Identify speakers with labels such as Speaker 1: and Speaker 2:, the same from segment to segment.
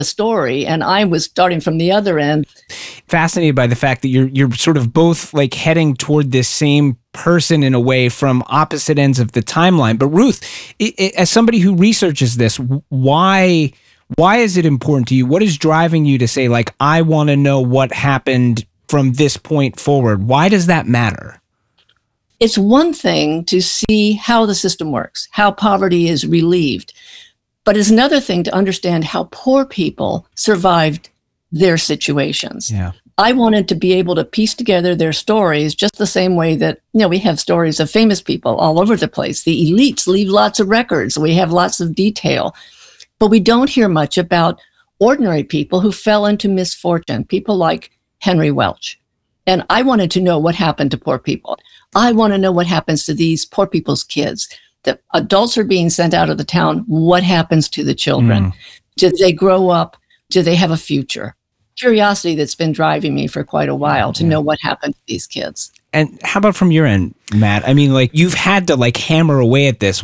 Speaker 1: story, and I was starting from the other end.
Speaker 2: Fascinated by the fact that you're sort of both like heading toward this same person in a way from opposite ends of the timeline. But Ruth, as somebody who researches this, why is it important to you? What is driving you to say, like, I want to know what happened from this point forward? Why does that matter?
Speaker 1: It's one thing to see how the system works, how poverty is relieved, but it's another thing to understand how poor people survived their situations.
Speaker 2: Yeah.
Speaker 1: I wanted to be able to piece together their stories just the same way that, we have stories of famous people all over the place. The elites leave lots of records. We have lots of detail, but we don't hear much about ordinary people who fell into misfortune, people like Henry Welch. And I wanted to know what happened to poor people. I want to know what happens to these poor people's kids. The adults are being sent out of the town. What happens to the children? Do they grow up? Do they have a future? Curiosity that's been driving me for quite a while to know what happened to these kids.
Speaker 2: And how about from your end, Matt? I mean, like, you've had to like hammer away at this.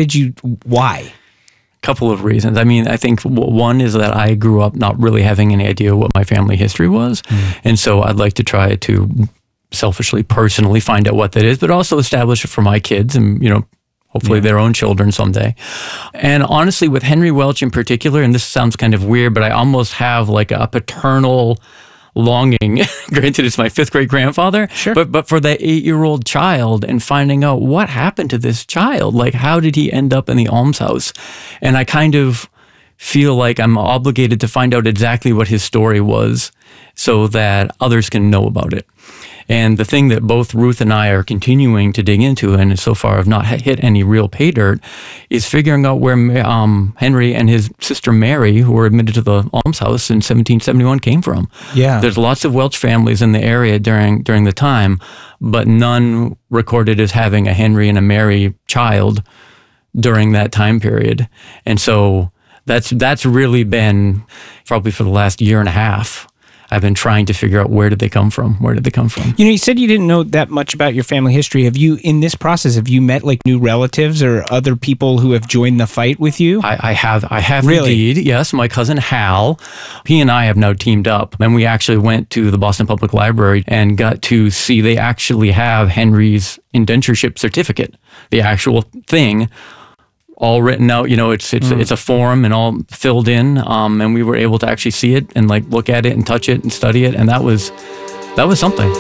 Speaker 2: Why?
Speaker 3: Couple of reasons. I mean, I think one is that I grew up not really having any idea what my family history was. And so I'd like to try to selfishly, personally find out what that is, but also establish it for my kids and, hopefully their own children someday. And honestly, with Henry Welch in particular, and this sounds kind of weird, but I almost have like a paternal longing. Granted, it's my fifth great grandfather,
Speaker 2: sure.
Speaker 3: but for that 8-year-old child and finding out what happened to this child, like how did he end up in the almshouse? And I kind of feel like I'm obligated to find out exactly what his story was so that others can know about it. And the thing that both Ruth and I are continuing to dig into, and so far have not hit any real pay dirt, is figuring out where Henry and his sister Mary, who were admitted to the almshouse in 1771, came from.
Speaker 2: Yeah.
Speaker 3: There's lots of Welch families in the area during the time, but none recorded as having a Henry and a Mary child during that time period. And so that's really been probably for the last year and a half. I've been trying to figure out where did they come from?
Speaker 2: You said you didn't know that much about your family history. In this process, have you met like new relatives or other people who have joined the fight with you?
Speaker 3: I have
Speaker 2: Really?
Speaker 3: Indeed. Yes, my cousin Hal, he and I have now teamed up, and we actually went to the Boston Public Library and got to see they actually have Henry's indentureship certificate, the actual thing, all written out. It's a form and all filled in, and we were able to actually see it and like look at it and touch it and study it, and that was something.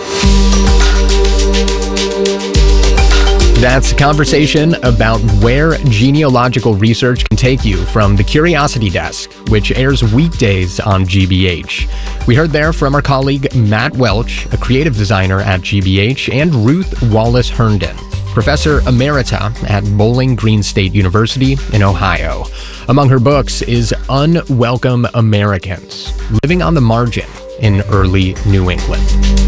Speaker 4: That's a conversation about where genealogical research can take you from the Curiosity Desk, which airs weekdays on GBH. We heard there from our colleague Matt Welch, a creative designer at GBH, and Ruth Wallace Herndon, Professor Emerita at Bowling Green State University in Ohio. Among her books is Unwelcome Americans, Living on the Margin in Early New England.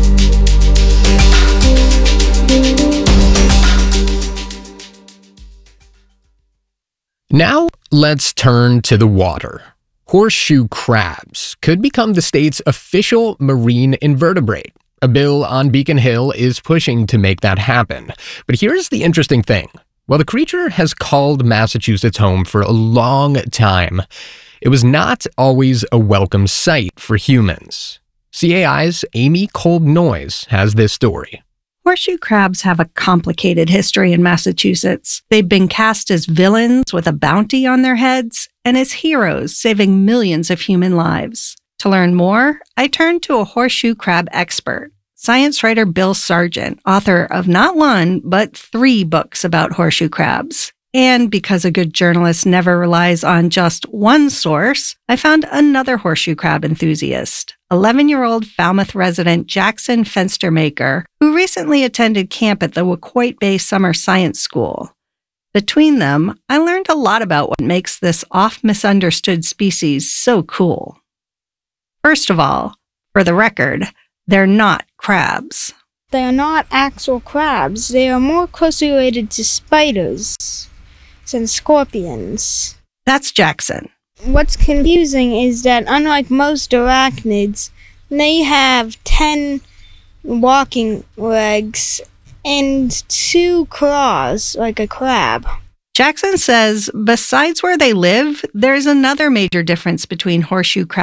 Speaker 4: Now, let's turn to the water. Horseshoe crabs could become the state's official marine invertebrate. A bill on Beacon Hill is pushing to make that happen. But here's the interesting thing. While the creature has called Massachusetts home for a long time, it was not always a welcome sight for humans. CAI's Amy Kolb-Noyes has this story.
Speaker 5: Horseshoe crabs have a complicated history in Massachusetts. They've been cast as villains with a bounty on their heads and as heroes saving millions of human lives. To learn more, I turned to a horseshoe crab expert, science writer Bill Sargent, author of not one, but 3 books about horseshoe crabs. And because a good journalist never relies on just one source, I found another horseshoe crab enthusiast, 11-year-old Falmouth resident Jackson Fenstermaker, who recently attended camp at the Waquoit Bay Summer Science School. Between them, I learned a lot about what makes this oft-misunderstood species so cool. First of all, for the record, they're not crabs.
Speaker 6: They are not actual crabs. They are more closely related to spiders than scorpions.
Speaker 5: That's Jackson.
Speaker 6: What's confusing is that unlike most arachnids, they have 10 walking legs and 2 claws like a crab.
Speaker 5: Jackson says besides where they live, there's another major difference between horseshoe crabs